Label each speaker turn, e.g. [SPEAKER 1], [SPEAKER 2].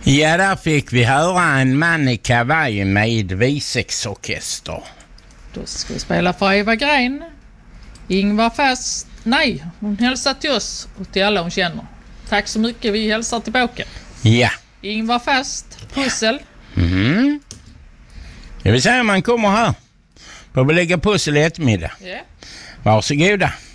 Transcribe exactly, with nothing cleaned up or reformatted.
[SPEAKER 1] Ja, där fick vi höra en man i kavaj med visexorkester.
[SPEAKER 2] Då ska vi spela för Eva Grein. Ingvar Fast. Nej, hon hälsar till oss och till alla hon känner. Tack så mycket, vi hälsar tillbaka.
[SPEAKER 1] Ja.
[SPEAKER 2] Ingvar Fast, pussel.
[SPEAKER 1] Mm. Det vill säga man kommer här. På att lägga pussel i eftermiddag.
[SPEAKER 2] Ja.
[SPEAKER 1] Varsågoda.